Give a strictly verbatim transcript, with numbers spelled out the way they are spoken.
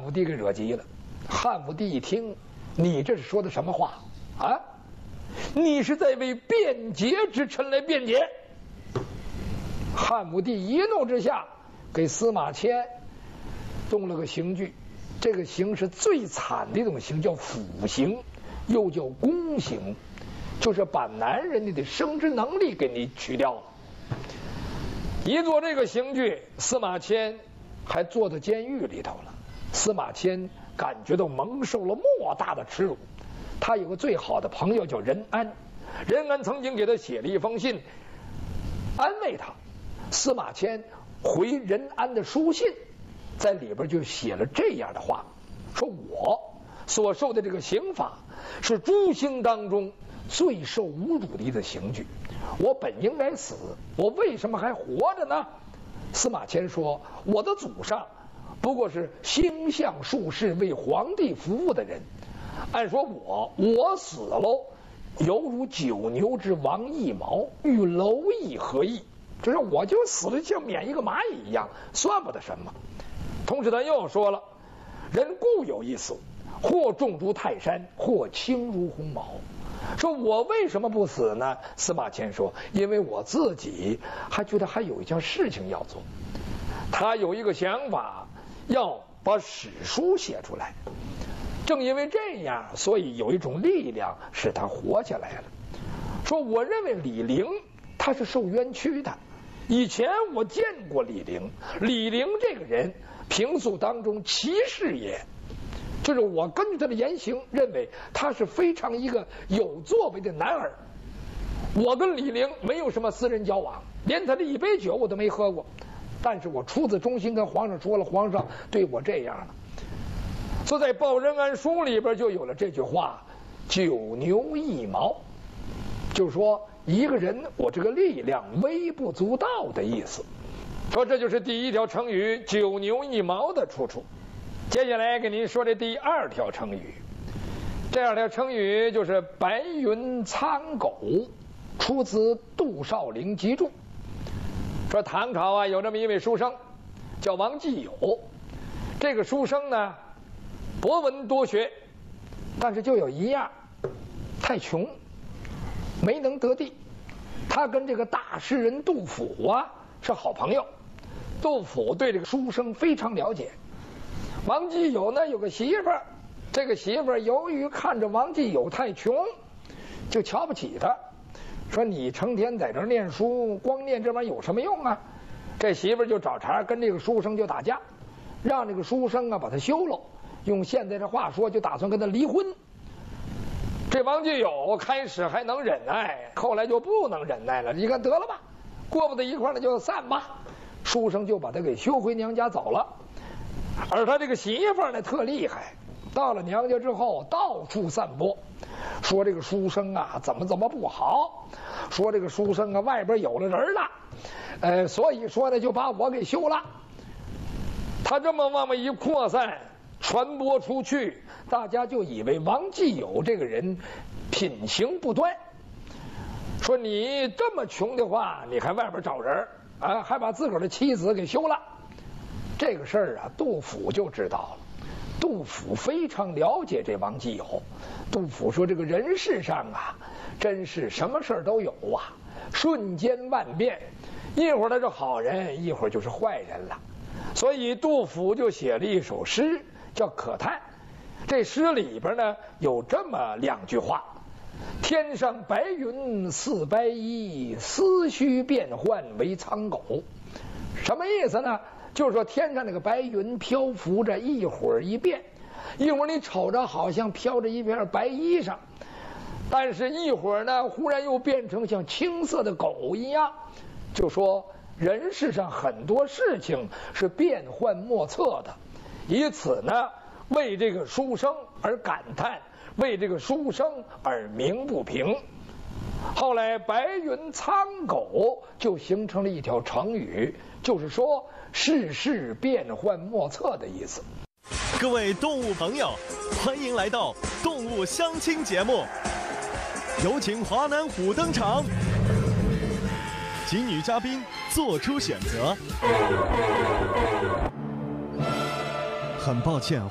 武帝给惹急了。汉武帝一听，你这是说的什么话啊？你是在为辩解之臣来辩解？汉武帝一怒之下，给司马迁动了个刑具。这个刑是最惨的一种刑，叫腐刑，又叫宫刑，就是把男人的生殖能力给你取掉了。一做这个刑具，司马迁还坐到监狱里头了。司马迁感觉到蒙受了莫大的耻辱。他有个最好的朋友叫任安，任安曾经给他写了一封信，安慰他。司马迁回任安的书信，在里边就写了这样的话，说我所受的这个刑罚是诸刑当中最受侮辱的一个刑具，我本应该死，我为什么还活着呢？司马迁说，我的祖上不过是星相术士，为皇帝服务的人，按说我我死喽，犹如九牛之王一毛，与蝼蚁何异？就是我就死了，像免一个蚂蚁一样，算不得什么。同时他又说了，人固有一死，或重如泰山，或轻如鸿毛。说我为什么不死呢？司马迁说，因为我自己还觉得还有一件事情要做。他有一个想法，要把史书写出来。正因为这样，所以有一种力量使他活下来了。说我认为李陵他是受冤屈的。以前我见过李陵，李陵这个人平素当中奇士也，就是我根据他的言行认为他是非常一个有作为的男儿。我跟李陵没有什么私人交往，连他的一杯酒我都没喝过，但是我出自忠心跟皇上说了，皇上对我这样了。所以在《报任安书》里边就有了这句话，九牛一毛，就是说一个人我这个力量微不足道的意思。说这就是第一条成语九牛一毛的出处。接下来给您说这第二条成语，这二条成语就是白云苍狗，出自杜少陵集注。说唐朝啊有这么一位书生叫王继友，这个书生呢博闻多学，但是就有一样，太穷，没能得第。他跟这个大诗人杜甫啊是好朋友，杜甫对这个书生非常了解。王继友呢有个媳妇儿，这个媳妇儿由于看着王继友太穷，就瞧不起他，说你成天在这儿念书，光念这玩意儿有什么用啊？这媳妇儿就找茬跟这个书生就打架，让这个书生啊把他休了，用现在的话说就打算跟他离婚。这王继友开始还能忍耐，后来就不能忍耐了，你看得了吧，过不到一块儿了就散吧。书生就把他给休回娘家走了。而他这个媳妇儿呢特厉害，到了娘家之后到处散播，说这个书生啊怎么怎么不好，说这个书生啊外边有了人了，呃，所以说呢就把我给休了。他这么往外一扩散传播出去，大家就以为王继友这个人品行不端，说你这么穷的话你还外边找人啊，还把自个儿的妻子给休了。这个事儿啊杜甫就知道了，杜甫非常了解这王继友。杜甫说这个人世上啊真是什么事儿都有啊，瞬间万变，一会儿他是好人，一会儿就是坏人了。所以杜甫就写了一首诗叫《可叹》，这诗里边呢有这么两句话：天上白云似白衣，思绪变幻为苍狗。什么意思呢？就是说天上那个白云漂浮着，一会儿一变，一会儿你瞅着好像飘着一片白衣裳，但是一会儿呢忽然又变成像青色的狗一样。就说人世上很多事情是变幻莫测的，以此呢为这个书生而感叹，为这个书生而鸣不平。后来白云苍狗就形成了一条成语，就是说世事变幻莫测的意思。 各位动物朋友，欢迎来到动物相亲节目，有请华南虎登场，请女嘉宾做出选择。很抱歉，